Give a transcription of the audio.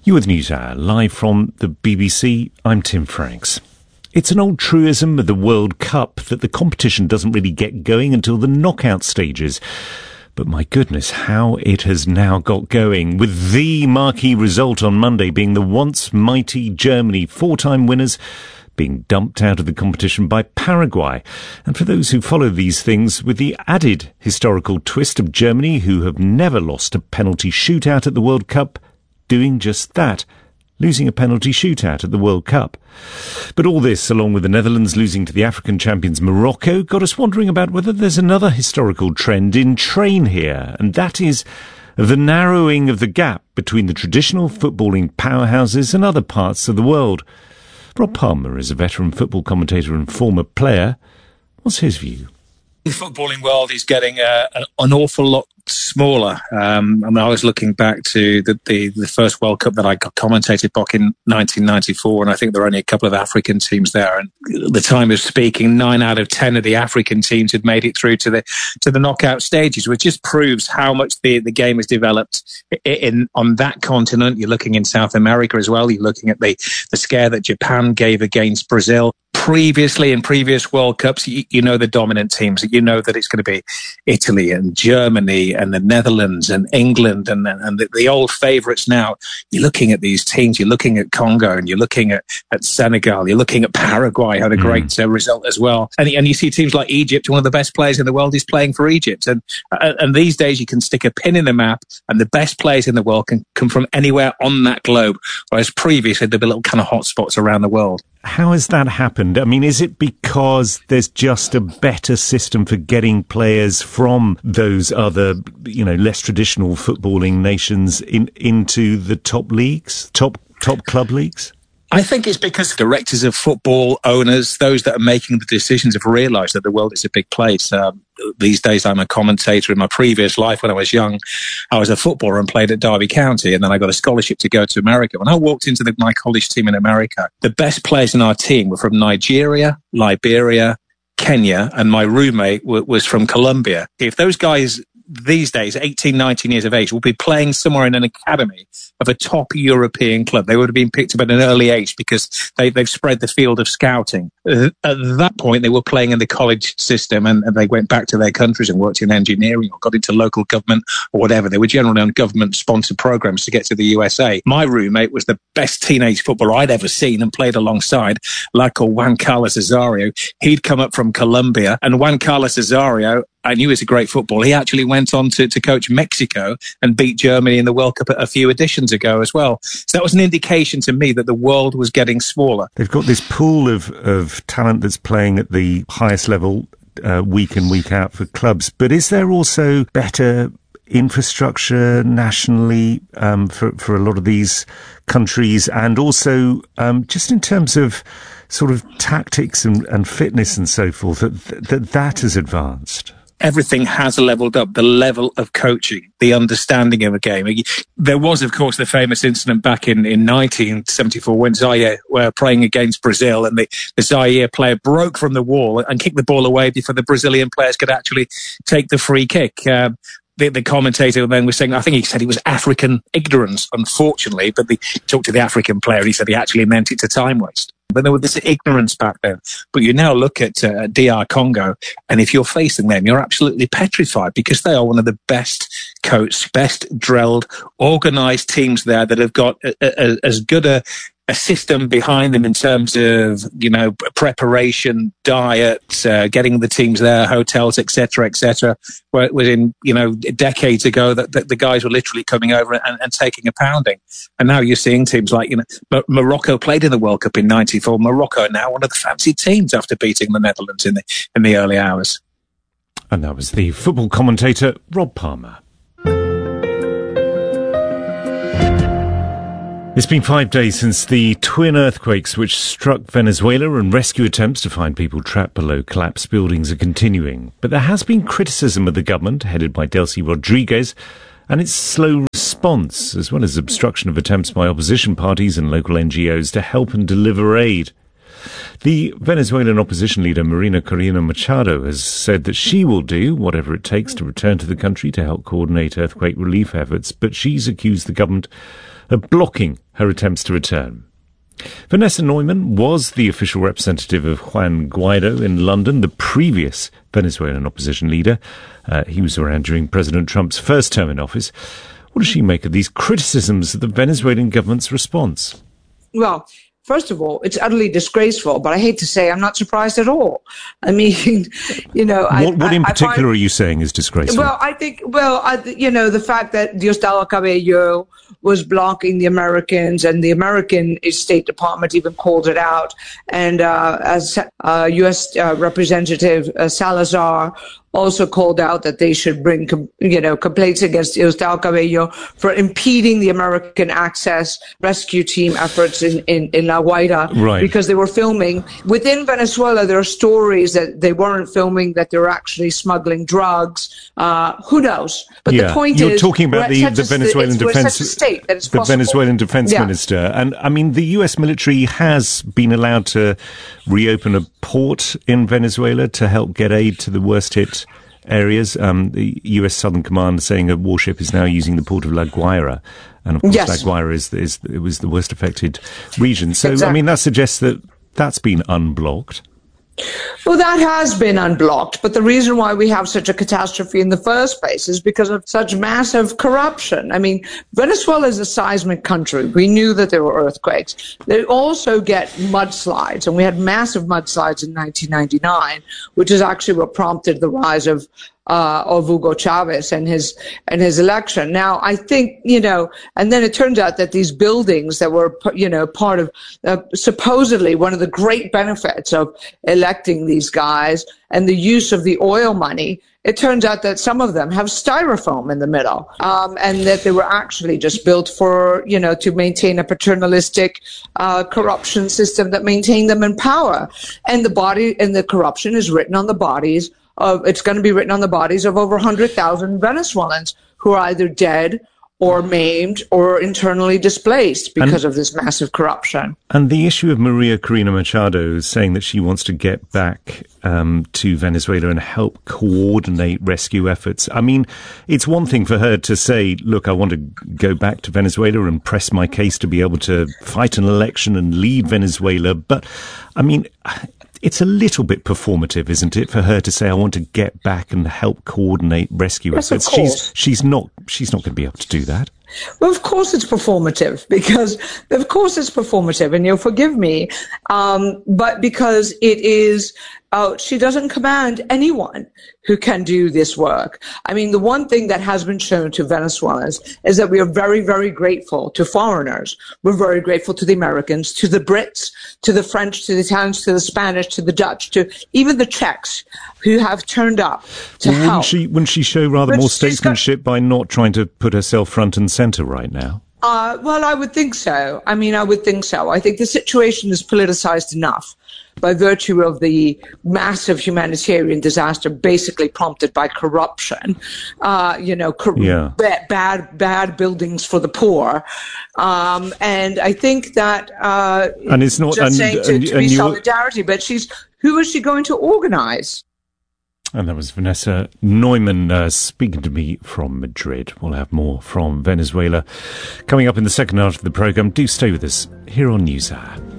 You with NewsHour, live from the BBC. I'm Tim Franks. It's an old truism of the World Cup that the competition doesn't really get going until the knockout stages. But my goodness, how it has now got going, with the marquee result on Monday being the once mighty Germany, four-time winners, being dumped out of the competition by Paraguay. And for those who follow these things, with the added historical twist of Germany, who have never lost a penalty shootout at the World Cup, doing just that, losing a penalty shootout at the World Cup. But all this, along with the Netherlands losing to the African champions Morocco, got us wondering about whether there's another historical trend in train here, and that is the narrowing of the gap between the traditional footballing powerhouses and other parts of the world. Rob Palmer is a veteran football commentator and former player. What's his view? The footballing world is getting an awful lot smaller. I was looking back to the first World Cup that I commentated back in 1994, and I think there were only a couple of African teams there. And at the time of speaking, 9 out of 10 of the African teams had made it through to the knockout stages, which just proves how much the game has developed on that continent. You're looking in South America as well. You're looking at the scare that Japan gave against Brazil. Previously, in previous World Cups, you know the dominant teams. You know that it's going to be Italy and Germany and the Netherlands and England and the old favourites now. You're looking at these teams. You're looking at Congo and you're looking at Senegal. You're looking at Paraguay, had a great result as well. And you see teams like Egypt, one of the best players in the world is playing for Egypt. And these days you can stick a pin in the map and the best players in the world can come from anywhere on that globe. Whereas previously there'd be little kind of hotspots around the world. How has that happened? I mean, is it because there's just a better system for getting players from those other, less traditional footballing nations into the top leagues, top club leagues? I think it's because directors of football, owners, those that are making the decisions have realised that the world is a big place. These days I'm a commentator. In my previous life, when I was young, I was a footballer and played at Derby County, and then I got a scholarship to go to America. When I walked into my college team in America, the best players in our team were from Nigeria, Liberia, Kenya, and my roommate was from Colombia. If those guys these days, 18, 19 years of age, will be playing somewhere in an academy of a top European club. They would have been picked up at an early age because they've spread the field of scouting. At that point, they were playing in the college system and they went back to their countries and worked in engineering or got into local government or whatever. They were generally on government-sponsored programs to get to the USA. My roommate was the best teenage footballer I'd ever seen and played alongside, lad called Juan Carlos Osorio. He'd come up from Colombia, and Juan Carlos Osorio, I knew he was a great footballer. He actually went on to coach Mexico and beat Germany in the World Cup a few editions ago as well. So that was an indication to me that the world was getting smaller. They've got this pool of talent that's playing at the highest level week in, week out for clubs. But is there also better infrastructure nationally for a lot of these countries, and also just in terms of sort of tactics and fitness and so forth, that has advanced? Everything has leveled up, the level of coaching, the understanding of a game. There was, of course, the famous incident back in 1974 when Zaire were playing against Brazil, and the Zaire player broke from the wall and kicked the ball away before the Brazilian players could actually take the free kick. The commentator then was saying, I think he said it was African ignorance, unfortunately, but he talked to the African player and he said he actually meant it to time waste. But there was this ignorance back then. But you now look at DR Congo, and if you're facing them, you're absolutely petrified because they are one of the best coached, best drilled, organised teams there that have got as good a system behind them in terms of, preparation, diet, getting the teams there, hotels, etc., etc. Where it was decades ago that the guys were literally coming over and taking a pounding. And now you're seeing teams like, Morocco played in the World Cup in 94. Morocco are now one of the fancy teams after beating the Netherlands in the early hours. And that was the football commentator, Rob Palmer. It's been 5 days since the twin earthquakes which struck Venezuela, and rescue attempts to find people trapped below collapsed buildings are continuing. But there has been criticism of the government, headed by Delcy Rodriguez, and its slow response, as well as obstruction of attempts by opposition parties and local NGOs to help and deliver aid. The Venezuelan opposition leader Marina Corina Machado has said that she will do whatever it takes to return to the country to help coordinate earthquake relief efforts, but she's accused the government blocking her attempts to return. Vanessa Neumann was the official representative of Juan Guaido in London, the previous Venezuelan opposition leader. He was around during President Trump's first term in office. What does she make of these criticisms of the Venezuelan government's response? Well, first of all, it's utterly disgraceful, but I hate to say I'm not surprised at all. I mean, you know... What in particular are you saying is disgraceful? Well, I think, the fact that Diosdado Cabello was blocking the Americans, and the American State Department even called it out, and as U.S. Representative Salazar also called out that they should bring, complaints against Diosdado Cabello for impeding the American access rescue team efforts in La Guaira, right, because they were filming. Within Venezuela, there are stories that they weren't filming, that they were actually smuggling drugs. Who knows? But the point You're talking about the Venezuelan defense, the Venezuelan defense minister. And I mean, the US military has been allowed to reopen a port in Venezuela to help get aid to the worst hit areas. The US Southern Command saying a warship is now using the port of La Guaira. And of course, La Guaira it was the worst affected region. So, exactly. I mean, that suggests that that's been unblocked. Well, that has been unblocked, but the reason why we have such a catastrophe in the first place is because of such massive corruption. I mean, Venezuela is a seismic country. We knew that there were earthquakes. They also get mudslides, and we had massive mudslides in 1999, which is actually what prompted the rise of Hugo Chavez and his election. Now, I think, and then it turns out that these buildings that were, part of supposedly one of the great benefits of electing these guys and the use of the oil money, it turns out that some of them have styrofoam in the middle, and that they were actually just built for, to maintain a paternalistic corruption system that maintained them in power. And the corruption is written on the bodies it's going to be written on the bodies of over 100,000 Venezuelans who are either dead or maimed or internally displaced because of this massive corruption. And the issue of Maria Corina Machado saying that she wants to get back to Venezuela and help coordinate rescue efforts. I mean, it's one thing for her to say, look, I want to go back to Venezuela and press my case to be able to fight an election and lead Venezuela. But, I mean, it's a little bit performative, isn't it, for her to say, I want to get back and help coordinate rescue efforts? Of course. She's not going to be able to do that. Well, of course it's performative, and you'll forgive me, but because it is, she doesn't command anyone who can do this work. I mean, the one thing that has been shown to Venezuelans is that we are very, very grateful to foreigners. We're very grateful to the Americans, to the Brits, to the French, to the Italians, to the Spanish, to the Dutch, to even the Czechs who have turned up to help. Wouldn't she show rather more statesmanship by not trying to put herself front and centre right now? Well, I would think so. I think the situation is politicized enough by virtue of the massive humanitarian disaster basically prompted by corruption, bad buildings for the poor. And I think that, and it's not just saying to be solidarity, but who is she going to organize? And that was Vanessa Neumann speaking to me from Madrid. We'll have more from Venezuela coming up in the second half of the programme. Do stay with us here on NewsHour.